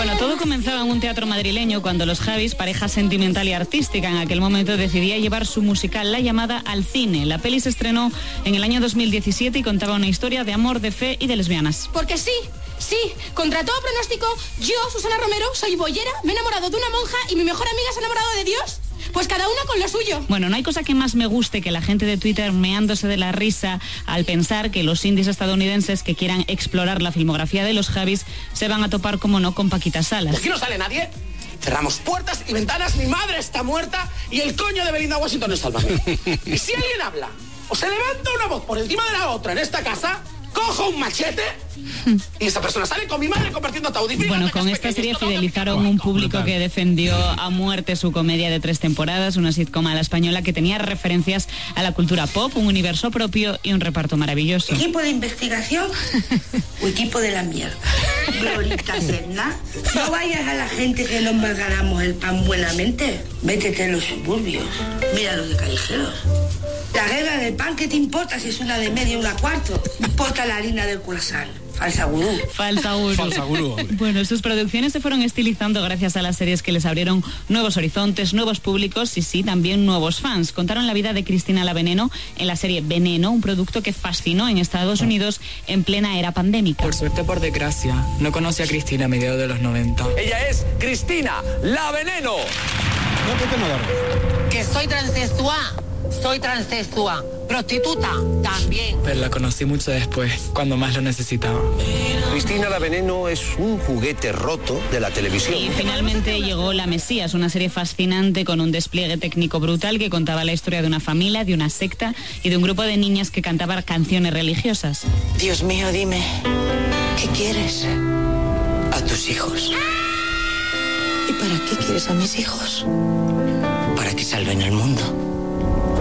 Bueno, todo comenzaba en un teatro madrileño cuando los Javis, pareja sentimental y artística en aquel momento, decidía llevar su musical La Llamada al cine. La peli se estrenó en el año 2017 y contaba una historia de amor, de fe y de lesbianas. Porque sí, contra todo pronóstico, yo, Susana Romero, soy boyera, me he enamorado de una monja y mi mejor amiga se ha enamorado de Dios. Pues cada una con lo suyo. Bueno, no hay cosa que más me guste que la gente de Twitter meándose de la risa al pensar que los indies estadounidenses que quieran explorar la filmografía de los Javis se van a topar, como no, con Paquita Salas. ¿De aquí no sale nadie? Cerramos puertas y ventanas, mi madre está muerta y el coño de Belinda Washington es Sálvame. Y si alguien habla o se levanta una voz por encima de la otra en esta casa, cojo un machete y esa persona sale con mi madre compartiendo ataúd. Bueno, con esta serie fidelizaron un público que defendió a muerte su comedia de 3 temporadas, una sitcom a la española que tenía referencias a la cultura pop, un universo propio y un reparto maravilloso. ¿Equipo de investigación o equipo de la mierda? Glorita Serna, no vayas a la gente que nos malganamos el pan buenamente. Métete en los suburbios, mira los de callejeros. La guerra del pan, ¿qué te importa si es una de media y una cuarto? Importa la harina del croissant. Falsa gurú. Falsa gurú. Bueno, sus producciones se fueron estilizando gracias a las series que les abrieron nuevos horizontes, nuevos públicos y sí, también nuevos fans. Contaron la vida de Cristina la Veneno en la serie Veneno, un producto que fascinó en Estados Unidos en plena era pandémica. Por suerte, por desgracia, no conocí a Cristina a mediados de los 90. Ella es Cristina la Veneno. Que soy transexual, prostituta también. Pero la conocí mucho después, cuando más lo necesitaba. Cristina la Veneno es un juguete roto de la televisión. Y finalmente llegó La Mesías, una serie fascinante con un despliegue técnico brutal que contaba la historia de una familia, de una secta y de un grupo de niñas que cantaban canciones religiosas. Dios mío, dime, ¿qué quieres? A tus hijos. ¿Y para qué quieres a mis hijos? Para que salven el mundo.